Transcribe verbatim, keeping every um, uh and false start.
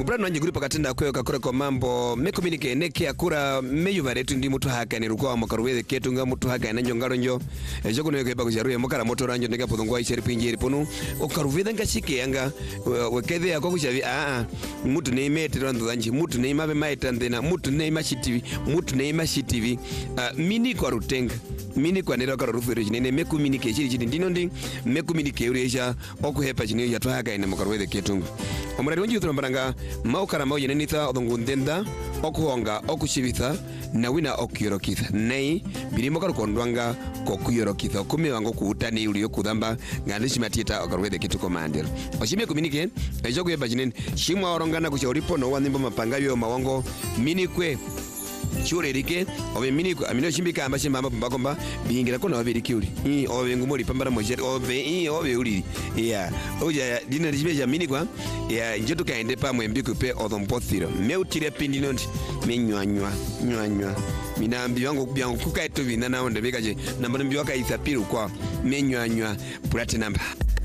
Brand wanje group akatenda kwe kakora kwa mambo me communicate neke akura meyu varetu ndi mutu haka ni rukwa makarweze ketu nga mutu haka na njongaro njo ejo kuno yeke bakujaruye mukara moto ranjo ndeka podongwa isheri pinjeri pono okaruveda ngashike yanga wekethe yako kushavi a mutu ne imete rando zanji mutu ne imabe maita ndena mutu ne imashitivi mutu ne imashitivi mini kwa rutenga mini kwa nera kwa rufero jinene me communicate chiri chiri ndino ndi me communicate ureja okuhepa chini ya twahaka ina makarweze ketu omurari wanji uturombaranga maukara mau yenenitha odongundenda okuhonga okushibitha na wina okyorokitha nei birimo karukondwanga kokuyorokitha kumi wango kuutani uli yokudamba ngandishi matita okarwede kitu komandero oshime kuminike ejo kuyeba jinene shimwa orongana kushauripo no wanimbo mapangabyo mawango minikwe chure rike obe miniko amino shimbika ambashi mama pambakomba bingira kona obiriki uli i obe ngumuri pambara mojeri obe i obe uli ya oja dina ribeja minikwa ya njoto kaende pa mwembiko pe odhompothiro meutire pindinondi menywanywa nywanywa minambi wangu byangu kukaito bina naonde bekaje namba mbi waka ithapiru kwa menywanywa platinum